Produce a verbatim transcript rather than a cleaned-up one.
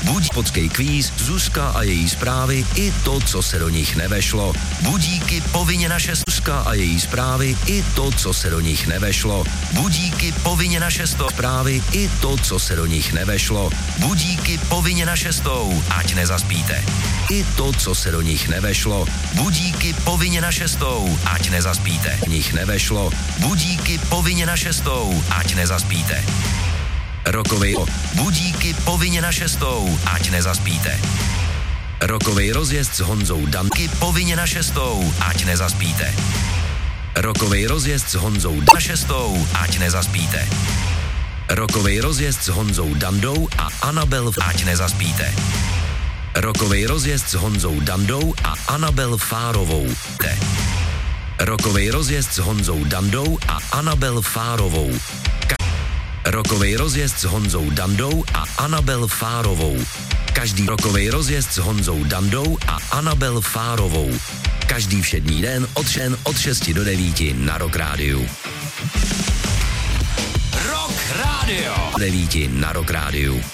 Buď podskej kvíz, Zuzka a její zprávy i to, co se do nich nevešlo. Budíky povinně naše Zuzka a její zprávy i to, co se do nich nevešlo. Budíky povinně na šestou zprávy i to, co se do nich nevešlo. Budíky povinně na šestou, ať nezaspíte. I to, co se do nich nevešlo. Budíky povinně na šestou, ať nezaspíte. Nich nevešlo. Budíky povinně na šestou, ať nezaspíte. Rokovej budíky povinně na šestou, ať nezaspíte. Rokovej rozjezd s Honzou Danky povinně na šestou, ať nezaspíte. Rokovej rozjezd s Honzou na šestou, ať nezaspíte. Rokovej rozjezd s Honzou Dandou a Anabel, ať nezaspíte. Rokovej rozjezd s Honzou Dandou a Anabel Fárovou. Te. Rokovej rozjezd s Honzou Dandou a Anabel Fárovou. Ka- rokovej rozjezd s Honzou Dandou a Anabel Fárovou. Každý rokovej rozjezd s Honzou Dandou a Anabel Fárovou. Každý všední den od šen od šesti do devíti na Rock Rádiu. Rock Rádio. devíti na Rock Rádiu.